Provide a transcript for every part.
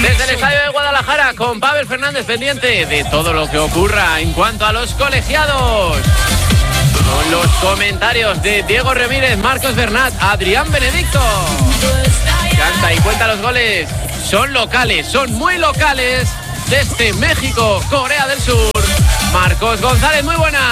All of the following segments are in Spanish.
Desde el estadio de Guadalajara con Pavel Fernández pendiente de todo lo que ocurra en cuanto a los colegiados. Con los comentarios de Diego Ramírez, Marcos Bernat, Adrián Benedicto. Canta y cuenta los goles. Son locales, son muy locales. Desde México, Corea del Sur. Marcos González, muy buenas.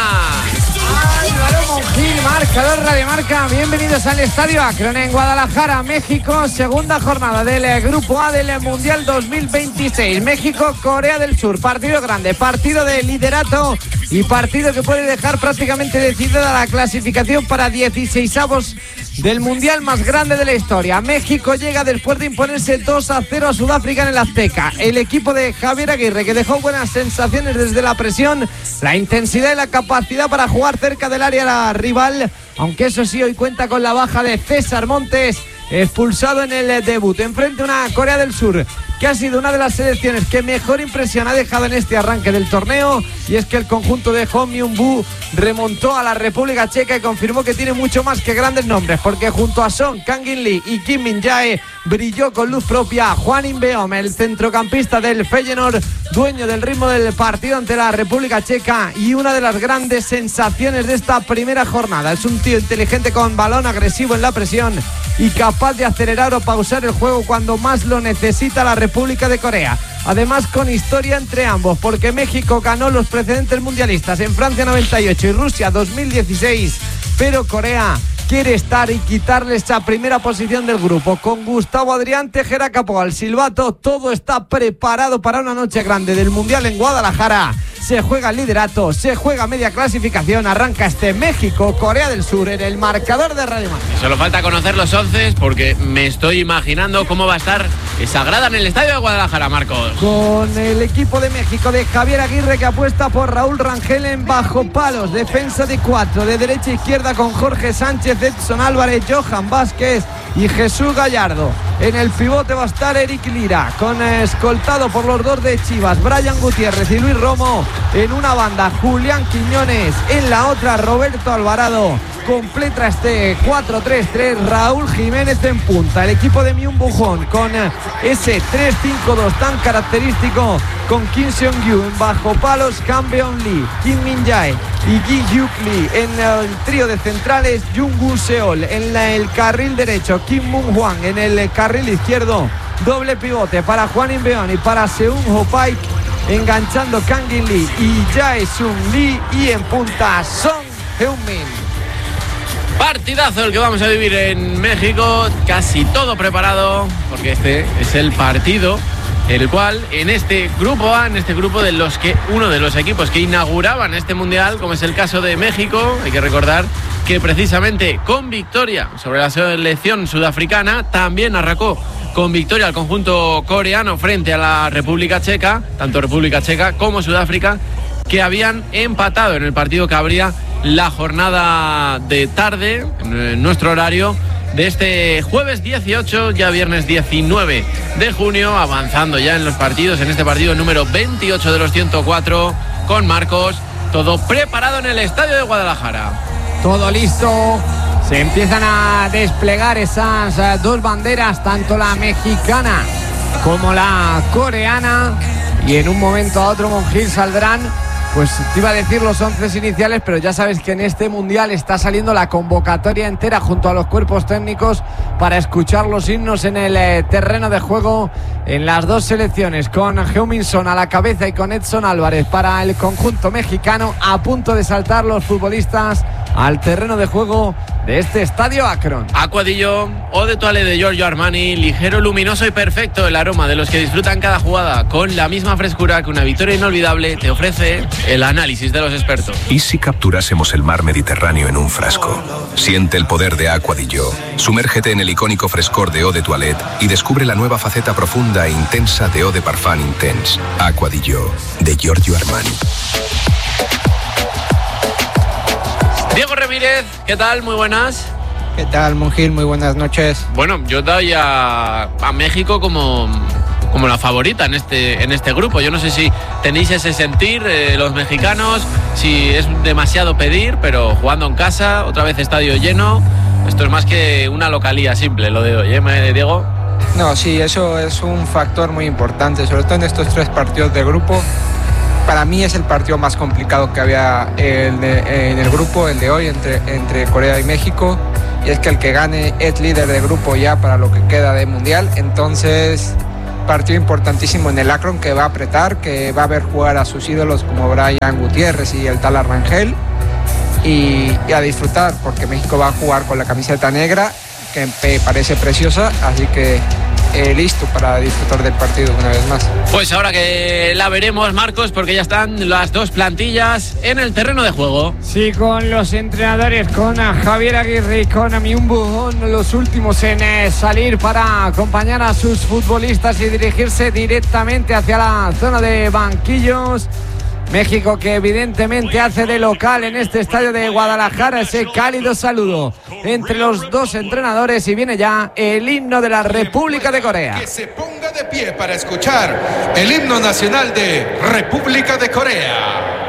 Álvaro Monjil, marcador Radio Marca. Bienvenidos al Estadio Akron en Guadalajara, México. Segunda jornada del Grupo A del Mundial 2026. México, Corea del Sur. Partido grande, partido de liderato y partido que puede dejar prácticamente decidida la clasificación para 16avos del Mundial más grande de la historia. México llega después de imponerse 2-0 a Sudáfrica en el Azteca. El equipo de Javier Aguirre, que dejó buenas sensaciones desde la presión, la intensidad y la capacidad para jugar cerca del área rival, aunque eso sí, hoy cuenta con la baja de César Montes, expulsado en el debut. Enfrente una Corea del Sur que ha sido una de las selecciones que mejor impresión ha dejado en este arranque del torneo, y es que el conjunto de Hong Myung-boo remontó a la República Checa y confirmó que tiene mucho más que grandes nombres, porque junto a Son Kang-in Lee y Kim Min-jae brilló con luz propia Hwang In-beom, el centrocampista del Feyenoord, dueño del ritmo del partido ante la República Checa y una de las grandes sensaciones de esta primera jornada. Es un tío inteligente con balón, agresivo en la presión y capaz de acelerar o pausar el juego cuando más lo necesita la República de Corea. Además, con historia entre ambos, porque México ganó los precedentes mundialistas en Francia 98 y Rusia 2016, pero Corea quiere estar y quitarle esa primera posición del grupo. Con Gustavo Adrián Tejera Capó al silbato, todo está preparado para una noche grande del Mundial en Guadalajara. Se juega el liderato, se juega media clasificación, arranca este México-Corea del Sur en el marcador de Radio Marca. Solo falta conocer los 11 porque me estoy imaginando cómo va a estar esa grada en el estadio de Guadalajara, Marcos. Con el equipo de México de Javier Aguirre, que apuesta por Raúl Rangel en bajo palos, defensa de 4, de derecha a izquierda con Jorge Sánchez, Edson Álvarez, Johan Vázquez y Jesús Gallardo. En el pivote va a estar Eric Lira, escoltado por los dos de Chivas, Brian Gutiérrez y Luis Romo. En una banda, Julián Quiñones, en la otra, Roberto Alvarado. Completa este 4-3-3 Raúl Jiménez en punta. El equipo de Myung-boo con ese 3-5-2 tan característico, con Kim Seong-gyu en bajo palos, Kang Beon Lee, Kim Min-jae y Gi Hyuk Lee. En el trío de centrales, Jung-woo Seol. En el carril derecho, Kim Moon-hwan. En el carril izquierdo, doble pivote para Hwang In-beom y para Seung-ho Paik, enganchando Kang-in Lee y Jae-sung Lee, y en punta Son Heung-min. Partidazo el que vamos a vivir en México, casi todo preparado, porque este es el partido el cual en este grupo A, en este grupo de los que uno de los equipos que inauguraban este mundial, como es el caso de México, hay que recordar que precisamente con victoria sobre la selección sudafricana también arrancó con victoria al conjunto coreano frente a la República Checa, tanto República Checa como Sudáfrica, que habían empatado en el partido que abría la jornada de tarde, en nuestro horario, de este jueves 18, ya viernes 19 de junio, avanzando ya en los partidos, en este partido número 28 de los 104, con Marcos, todo preparado en el estadio de Guadalajara. Todo listo, se empiezan a desplegar esas dos banderas, tanto la mexicana como la coreana, y en un momento a otro, Monjil, saldrán, pues te iba a decir los 11 iniciales, pero ya sabes que en este mundial está saliendo la convocatoria entera junto a los cuerpos técnicos para escuchar los himnos en el terreno de juego en las dos selecciones, con Heung-min Son a la cabeza y con Edson Álvarez para el conjunto mexicano, a punto de saltar los futbolistas al terreno de juego de este estadio Akron. Aquadillo, Eau de Toilette de Giorgio Armani, ligero, luminoso y perfecto, el aroma de los que disfrutan cada jugada con la misma frescura que una victoria inolvidable te ofrece el análisis de los expertos. ¿Y si capturásemos el mar Mediterráneo en un frasco? Siente el poder de Aquadillo. Sumérgete en el icónico frescor de Eau de Toilette y descubre la nueva faceta profunda e intensa de Eau de Parfum Intense. Aquadillo, de Giorgio Armani. Diego Ramírez, ¿qué tal? Muy buenas. ¿Qué tal, Monjil? Muy buenas noches. Bueno, yo doy a México como la favorita en este grupo. Yo no sé si tenéis ese sentir, los mexicanos, si es demasiado pedir, pero jugando en casa, otra vez estadio lleno, esto es más que una localía simple, lo de hoy, ¿eh, Diego? No, sí, eso es un factor muy importante, sobre todo en estos 3 partidos de grupo. Para mí es el partido más complicado que había en el grupo, el de hoy, entre Corea y México. Y es que el que gane es líder de grupo ya para lo que queda de Mundial. Entonces, partido importantísimo en el Akron, que va a apretar, que va a ver jugar a sus ídolos como Brian Gutiérrez y el tal Arrangel. Y a disfrutar, porque México va a jugar con la camiseta negra, que me parece preciosa, así que listo para disfrutar del partido una vez más. Pues ahora que la veremos, Marcos, porque ya están las 2 plantillas en el terreno de juego. Sí, con los entrenadores, con Javier Aguirre y con Amiun Bujón, los últimos en salir para acompañar a sus futbolistas y dirigirse directamente hacia la zona de banquillos. México, que evidentemente hace de local en este estadio de Guadalajara, ese cálido saludo entre los 2 entrenadores, y viene ya el himno de la República de Corea. Que se ponga de pie para escuchar el himno nacional de República de Corea.